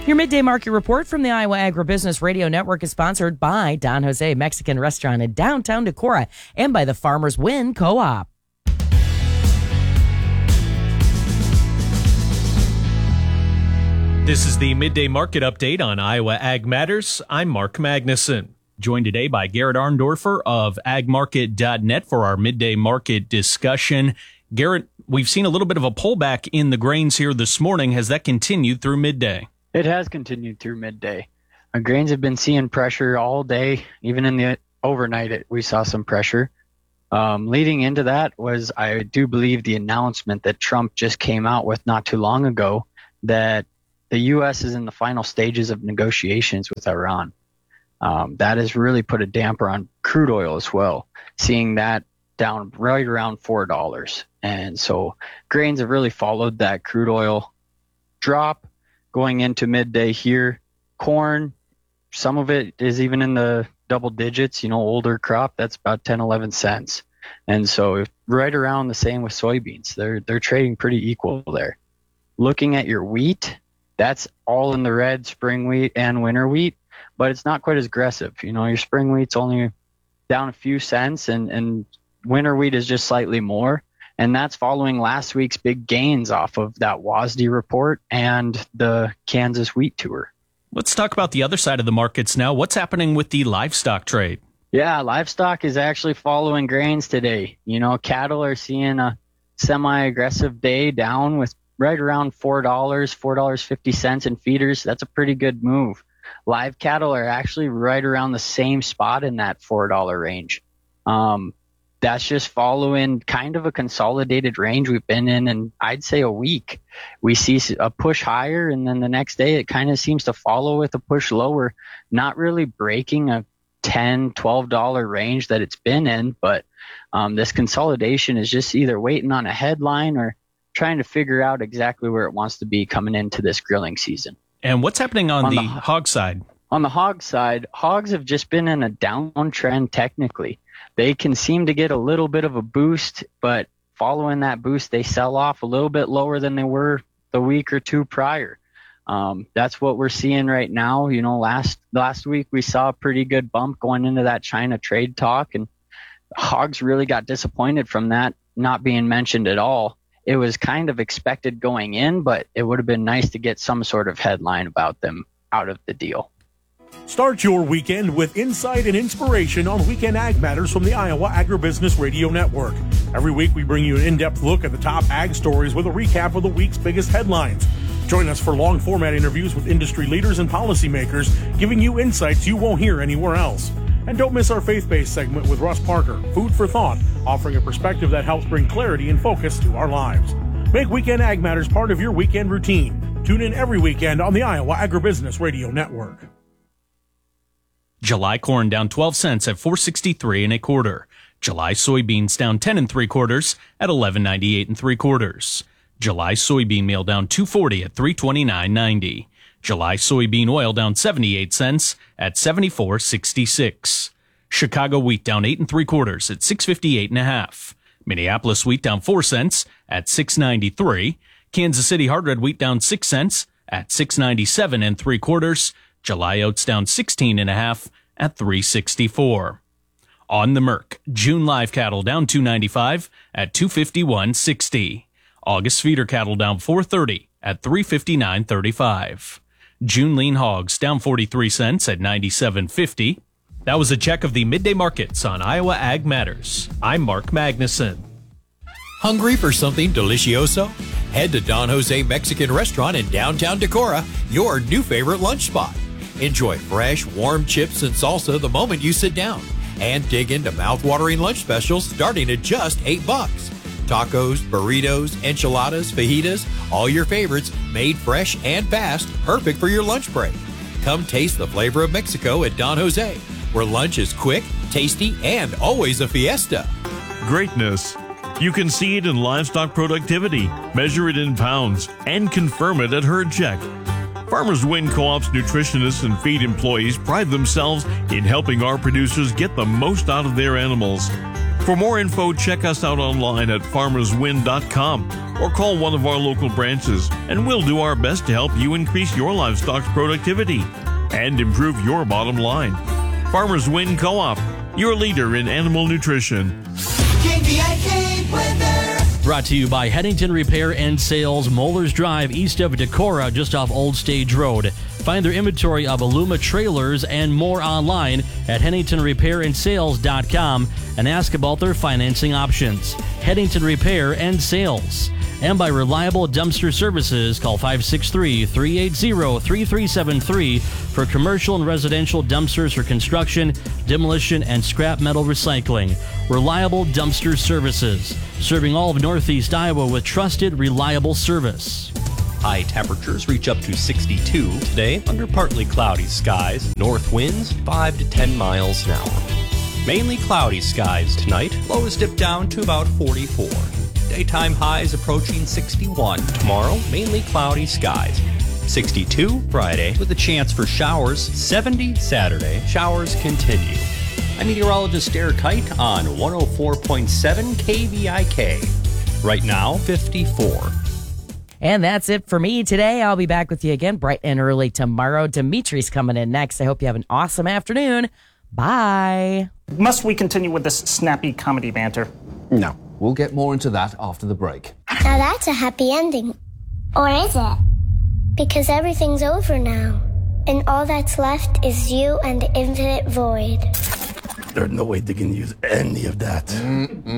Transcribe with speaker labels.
Speaker 1: Your midday market report from the Iowa Agribusiness Radio Network is sponsored by Don Jose Mexican Restaurant in downtown Decorah and by the Farmers Win Co-op.
Speaker 2: This is the Midday Market Update on Iowa Ag Matters. I'm Mark Magnuson. Joined today by Garrett Arndorfer of agmarket.net for our midday market discussion. Garrett, we've seen a little bit of a pullback in the grains here this morning. Has that continued through midday?
Speaker 3: It has continued through midday. Our grains have been seeing pressure all day. Even in the overnight, we saw some pressure. Leading into that was, I do believe, the announcement that Trump just came out with not too long ago that the U.S. is in the final stages of negotiations with Iran. That has really put a damper on crude oil as well, seeing that down right around $4. And so grains have really followed that crude oil drop going into midday here. Corn, some of it is even in the double digits, older crop, that's about 10, 11 cents. And so right around the same with soybeans. They're trading pretty equal there. Looking at your wheat, that's all in the red, spring wheat and winter wheat, but it's not quite as aggressive. Your spring wheat's only down a few cents and winter wheat is just slightly more. And that's following last week's big gains off of that WASDE report and the Kansas wheat tour.
Speaker 2: Let's talk about the other side of the markets now. What's happening with the livestock trade?
Speaker 3: Yeah, livestock is actually following grains today. Cattle are seeing a semi-aggressive day down with right around $4, $4.50 in feeders. That's a pretty good move. Live cattle are actually right around the same spot in that $4 range. That's just following kind of a consolidated range we've been in I'd say a week. We see a push higher, and then the next day it kind of seems to follow with a push lower, not really breaking a $10, $12 range that it's been in, but this consolidation is just either waiting on a headline or trying to figure out exactly where it wants to be coming into this grilling season.
Speaker 2: And what's happening on the hog side?
Speaker 3: On the hog side, hogs have just been in a downtrend technically. They can seem to get a little bit of a boost, but following that boost, they sell off a little bit lower than they were the week or two prior. That's what we're seeing right now. Last week we saw a pretty good bump going into that China trade talk, and hogs really got disappointed from that not being mentioned at all. It was kind of expected going in, but it would have been nice to get some sort of headline about them out of the deal.
Speaker 4: Start your weekend with insight and inspiration on Weekend Ag Matters from the Iowa Agribusiness Radio Network. Every week we bring you an in-depth look at the top ag stories with a recap of the week's biggest headlines. Join us for long-format interviews with industry leaders and policymakers, giving you insights you won't hear anywhere else. And don't miss our faith-based segment with Russ Parker, Food for Thought, offering a perspective that helps bring clarity and focus to our lives. Make Weekend Ag Matters part of your weekend routine. Tune in every weekend on the Iowa Agribusiness Radio Network.
Speaker 2: July corn down 12 cents at $4.63 1/4. July soybeans down 10 3/4 at $11.98 3/4. July soybean meal down $2.40 at $3.29.90. July soybean oil down 78 cents at $74.66. Chicago wheat down 8 3/4 at $6.58 1/2. Minneapolis wheat down 4 cents at $6.93. Kansas City hard red wheat down 6 cents at $6.97 3/4. July oats down 16 1/2 at $3.64. On the Merc, June live cattle down $2.95 at $251.60. August feeder cattle down $4.30 at $359.35. June lean hogs down 43 cents at $97.50. That was a check of the midday markets on Iowa Ag Matters. I'm Mark Magnuson.
Speaker 5: Hungry for something delicioso? Head to Don Jose Mexican Restaurant in downtown Decorah, your new favorite lunch spot. Enjoy fresh, warm chips and salsa the moment you sit down, and dig into mouth-watering lunch specials starting at just $8. Tacos, burritos, enchiladas, fajitas, all your favorites made fresh and fast, perfect for your lunch break. Come taste the flavor of Mexico at Don Jose, where lunch is quick, tasty, and always a fiesta.
Speaker 6: Greatness. You can see it in livestock productivity, measure it in pounds, and confirm it at herd check. Farmers Win Co-op's nutritionists and feed employees pride themselves in helping our producers get the most out of their animals. For more info, check us out online at farmerswin.com. or call one of our local branches, and we'll do our best to help you increase your livestock's productivity and improve your bottom line. Farmers Win Co-op, your leader in animal nutrition.
Speaker 7: KVIK weather.
Speaker 8: Brought to you by Headington Repair and Sales, Moeller's Drive, east of Decorah, just off Old Stage Road. Find their inventory of Aluma trailers and more online at HeadingtonRepairandSales.com and ask about their financing options. Headington Repair and Sales. And by Reliable Dumpster Services, call 563-380-3373 for commercial and residential dumpsters for construction, demolition, and scrap metal recycling. Reliable Dumpster Services, serving all of Northeast Iowa with trusted, reliable service.
Speaker 9: High temperatures reach up to 62 today under partly cloudy skies. North winds 5 to 10 miles an hour. Mainly cloudy skies tonight. Lows dip down to about 44. Daytime highs approaching 61. Tomorrow, mainly cloudy skies. 62 Friday with a chance for showers. 70 Saturday. Showers continue. I'm meteorologist Derek Kite on 104.7 KVIK. Right now, 54.
Speaker 1: And that's it for me today. I'll be back with you again bright and early tomorrow. Dimitri's coming in next. I hope you have an awesome afternoon. Bye.
Speaker 10: Must we continue with this snappy comedy banter?
Speaker 11: No. We'll get more into that after the break.
Speaker 12: Now that's a happy ending. Or is it? Because everything's over now. And all that's left is you and the infinite void.
Speaker 13: There's no way they can use any of that.